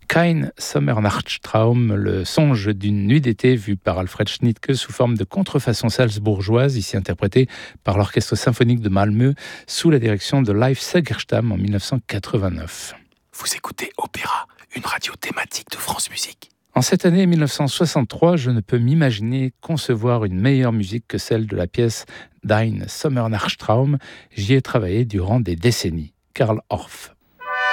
Kein Sommernachtstraum, le songe d'une nuit d'été vu par Alfred Schnittke sous forme de contrefaçon salzbourgeoise, ici interprétée par l'Orchestre symphonique de Malmö sous la direction de Leif Segerstam en 1989. Vous écoutez Opéra, une radio thématique de France Musique. En cette année 1963, je ne peux m'imaginer concevoir une meilleure musique que celle de la pièce Dein Sommernachtstraum. J'y ai travaillé durant des décennies. Karl Orff.